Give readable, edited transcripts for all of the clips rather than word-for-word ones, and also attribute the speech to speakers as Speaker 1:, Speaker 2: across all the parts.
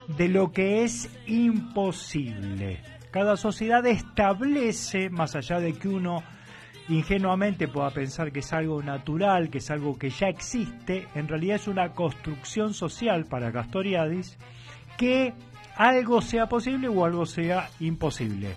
Speaker 1: de lo que es imposible. Cada sociedad establece, más allá de que uno ingenuamente pueda pensar que es algo natural, que es algo que ya existe, en realidad es una construcción social para Castoriadis, que algo sea posible o algo sea imposible.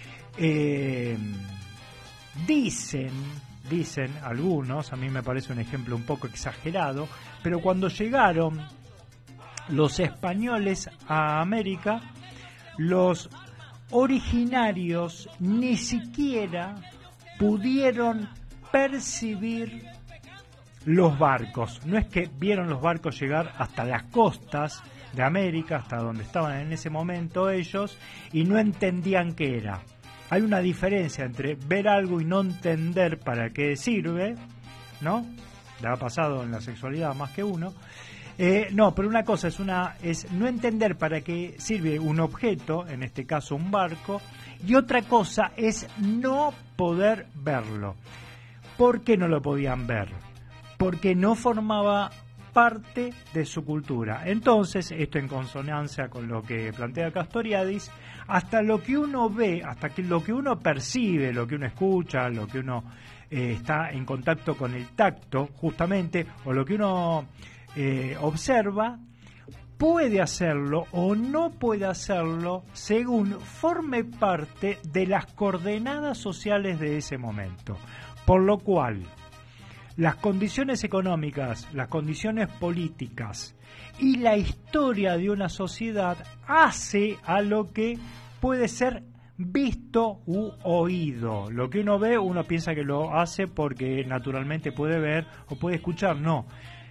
Speaker 1: Dicen algunos, a mí me parece un ejemplo un poco exagerado, pero cuando llegaron los españoles a América, los originarios ni siquiera pudieron percibir los barcos. No es que vieron los barcos llegar hasta las costas de América, hasta donde estaban en ese momento ellos, y no entendían qué era. Hay una diferencia entre ver algo y no entender para qué sirve, ¿no? Le ha pasado en la sexualidad más que uno. No, pero una cosa es no entender para qué sirve un objeto, en este caso un barco, y otra cosa es no poder verlo. ¿Por qué no lo podían ver? Porque no formaba parte de su cultura. Entonces, esto en consonancia con lo que plantea Castoriadis, hasta lo que uno ve, hasta que lo que uno percibe, lo que uno escucha, lo que uno está en contacto con el tacto, justamente, o lo que uno observa, puede hacerlo o no puede hacerlo según forme parte de las coordenadas sociales de ese momento. Por lo cual, las condiciones económicas, las condiciones políticas y la historia de una sociedad hace a lo que puede ser visto u oído. Lo que uno ve, uno piensa que lo hace porque naturalmente puede ver o puede escuchar, no.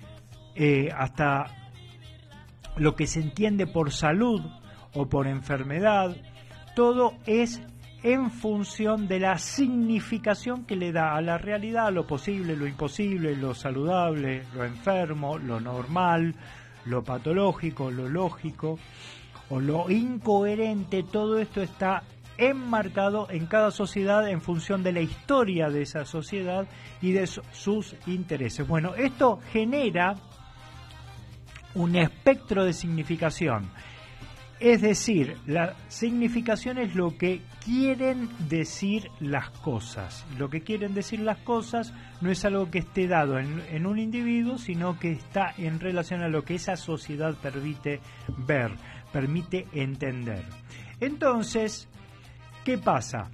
Speaker 1: Hasta lo que se entiende por salud o por enfermedad, todo es en función de la significación que le da a la realidad, lo posible, lo imposible, lo saludable, lo enfermo, lo normal, lo patológico, lo lógico o lo incoherente. Todo esto está enmarcado en cada sociedad en función de la historia de esa sociedad y de sus intereses. Bueno, esto genera un espectro de significación. Es decir, la significación es lo que quieren decir las cosas. Lo que quieren decir las cosas no es algo que esté dado en un individuo, sino que está en relación a lo que esa sociedad permite ver, permite entender. Entonces, ¿qué pasa?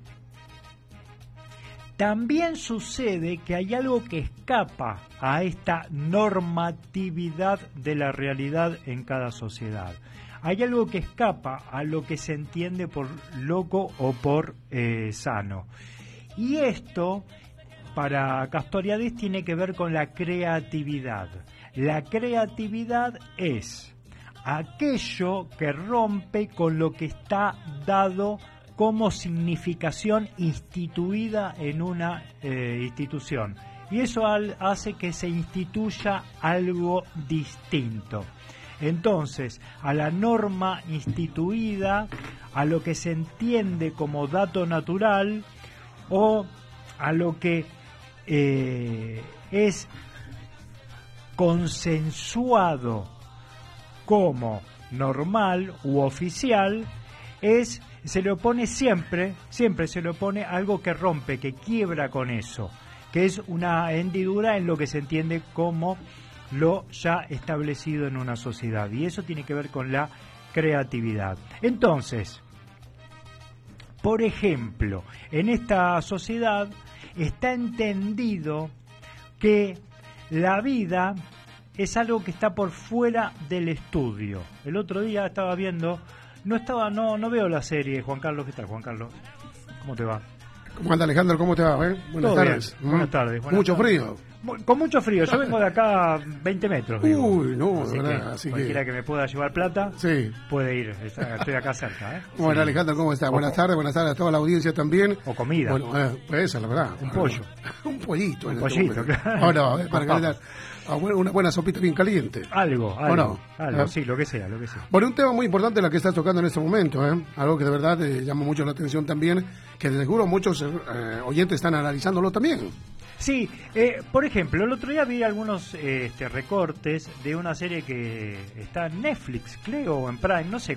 Speaker 1: También sucede que hay algo que escapa a esta normatividad de la realidad en cada sociedad. Hay algo que escapa a lo que se entiende por loco o por sano. Y esto, para Castoriadis, tiene que ver con la creatividad. La creatividad es aquello que rompe con lo que está dado como significación instituida en una institución. Y eso hace que se instituya algo distinto. Entonces, a la norma instituida, a lo que se entiende como dato natural o a lo que es consensuado como normal u oficial, se le opone siempre se le opone algo que rompe, que quiebra con eso, que es una hendidura en lo que se entiende como lo ya establecido en una sociedad, y eso tiene que ver con la creatividad. Entonces, por ejemplo, en esta sociedad está entendido que la vida es algo que está por fuera del estudio. El otro día estaba viendo, no veo la serie. Juan Carlos, ¿qué tal, Juan Carlos? ¿Cómo te va?
Speaker 2: ¿Cómo anda, Alejandro? ¿Cómo te va? Buenas tardes.
Speaker 1: Buenas tardes.
Speaker 2: Mucho frío.
Speaker 1: Con mucho frío. Yo vengo de acá 20 metros. Digo.
Speaker 2: Uy, no,
Speaker 1: así
Speaker 2: verdad.
Speaker 1: Que cualquiera que me pueda llevar plata,
Speaker 2: sí,
Speaker 1: puede ir. Estoy acá cerca.
Speaker 2: Bueno, sí. Alejandro, ¿cómo estás? Buenas tardes a toda la audiencia también.
Speaker 1: O comida.
Speaker 2: Bueno, esa, la verdad.
Speaker 1: Un pollo.
Speaker 2: Un pollito.
Speaker 1: Un pollito, claro.
Speaker 2: No, para calentar. Una buena sopita bien caliente.
Speaker 1: Algo, sí, lo que sea.
Speaker 2: Bueno, un tema muy importante la que estás tocando en este momento, algo que de verdad llama mucho la atención también, que de seguro muchos oyentes están analizándolo también.
Speaker 1: Sí, por ejemplo, el otro día vi algunos recortes de una serie que está en Netflix, creo, o en Prime, no sé